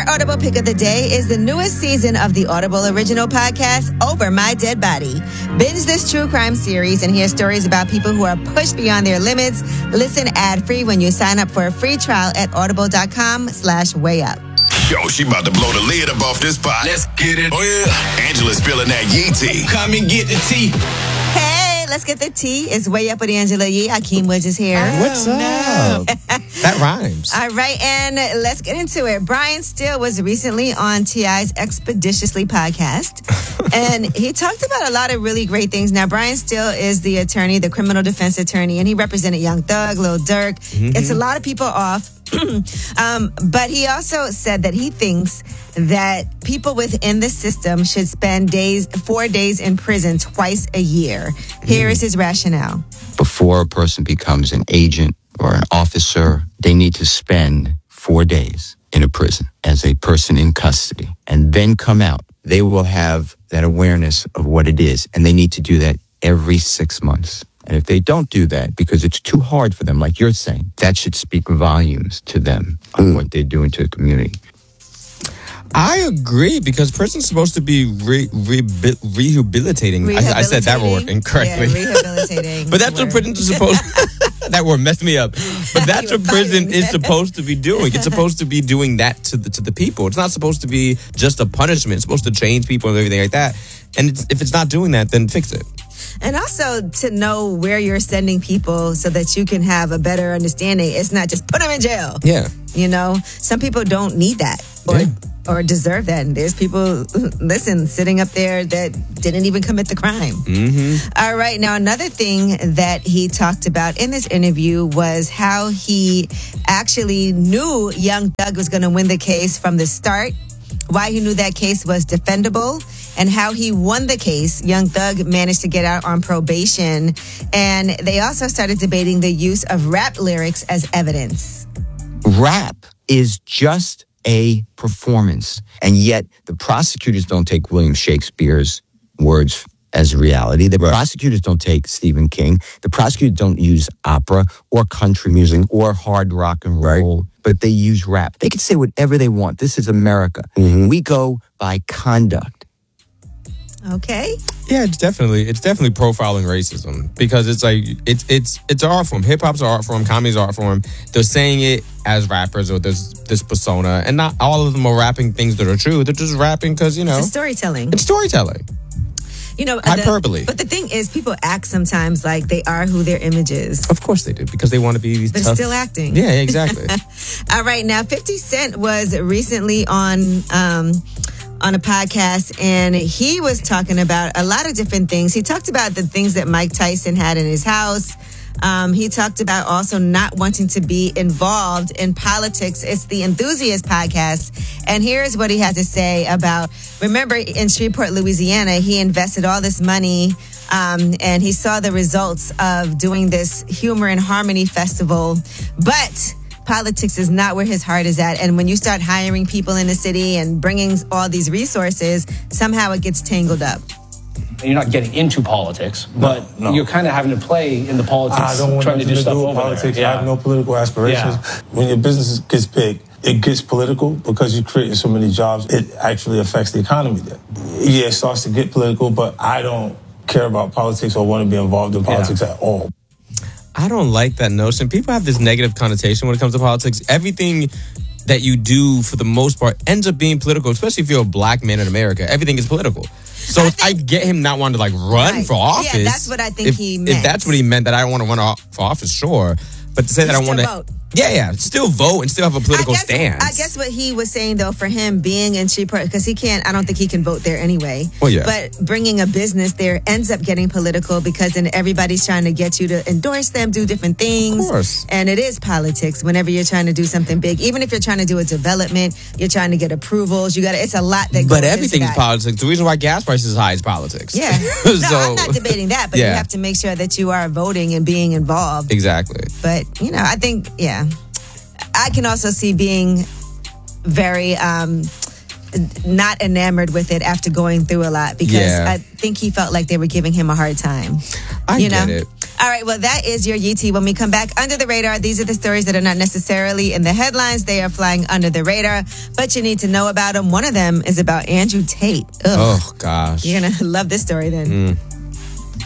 Our Audible pick of the day is the newest season of the Audible original podcast, Over My Dead Body. Binge this true crime series and hear stories about people who are pushed beyond their limits. Listen ad-free when you sign up for a free trial at audible.com/wayup. Yo, she about to blow the lid up off this pot. Let's get it. Oh, yeah. Angela's spilling that Yee tea. Come and get the tea. Hey, let's get the tea. It's Way Up with Angela Yee. Akeem Woods is here. What's up? That rhymes. All right, and let's get into it. Brian Steele was recently on T.I.'s Expeditiously podcast, and he talked about a lot of really great things. Now, Brian Steele is the attorney, the criminal defense attorney, and he represented Young Thug, Lil Durk. It's a lot of people off. But he also said that he thinks that people within the system should spend 4 days in prison twice a year. Here is his rationale. Before a person becomes an agent or an officer, they need to spend 4 days in a prison as a person in custody and then come out. They will have that awareness of what it is, and they need to do that every 6 months. And if they don't do that because it's too hard for them, like you're saying, that should speak volumes to them on what they're doing to the community. I agree, because prison's supposed to be rehabilitating. I said that word incorrectly. Yeah, rehabilitating. But that's what prison's supposed that word messed me up. But that's what prison is supposed to be doing. It's supposed to be doing that to the people. It's not supposed to be just a punishment. It's supposed to change people and everything like that. And if it's not doing that, then fix it. And also to know where you're sending people so that you can have a better understanding. It's not just put them in jail. Yeah. You know, some people don't need that or deserve that. And there's people, sitting up there that didn't even commit the crime. All right. Now, another thing that he talked about in this interview was how he actually knew Young Thug was going to win the case from the start, why he knew that case was defendable, and how he won the case. Young Thug managed to get out on probation. And they also started debating the use of rap lyrics as evidence. Rap is just a performance, and yet the prosecutors don't take William Shakespeare's words as reality. The prosecutors don't take Stephen King. The prosecutors don't use opera or country music or hard rock and roll, but they use rap. They can say whatever they want. This is America. We go by conduct. Okay. Yeah, it's definitely profiling racism, because it's like it's an art form. Hip hop's an art form, comedy's an art form. They're saying it as rappers, or there's this persona, and not all of them are rapping things that are true. They're just rapping because It's storytelling. It's storytelling. You know, hyperbole. But the thing is, people act sometimes like they are who their image is. Of course they do, because they want to be these They're tough. still acting. Yeah, exactly. All right, now 50 Cent was recently on a podcast, and he was talking about a lot of different things. He talked about the things that Mike Tyson had in his house. He talked about also not wanting to be involved in politics. It's the Enthusiast podcast. And here's what he had to say about, remember in Shreveport, Louisiana, he invested all this money and he saw the results of doing this Humor and Harmony Festival. But politics is not where his heart is at. And when you start hiring people in the city and bringing all these resources, somehow it gets tangled up. You're not getting into politics, but you're kind of having to play in the politics. I don't want trying to do stuff over politics. there. I have no political aspirations. Yeah. When your business gets big, it gets political because you're creating so many jobs. It actually affects the economy there. Yeah, it starts to get political, but I don't care about politics or want to be involved in politics at all. I don't like that notion. People have this negative connotation when it comes to politics. Everything that you do, for the most part, ends up being political, especially if you're a black man in America. Everything is political. So I get him not wanting to run for office. Yeah, that's what I think he meant. If that's what he meant, that I don't want to run for office, sure. But to say that I want to vote. Yeah, still vote and still have a political stance. I guess what he was saying, though, for him being in Shreveport, because I don't think he can vote there anyway. Well, yeah. But bringing a business there ends up getting political, because then everybody's trying to get you to endorse them, do different things. Of course. And it is politics whenever you're trying to do something big. Even if you're trying to do a development, you're trying to get approvals. It's a lot that goes But into everything's that. politics. The reason why gas prices is high is politics. Yeah. No, I'm not debating that, but you have to make sure that you are voting and being involved. Exactly. But, I think, I can also see being very not enamored with it after going through a lot, because I think he felt like they were giving him a hard time. I get it. All right, well, that is your Yee Tea. When we come back, under the radar, these are the stories that are not necessarily in the headlines. They are flying under the radar, but you need to know about them. One of them is about Andrew Tate. Ugh. Oh, gosh. You're going to love this story then.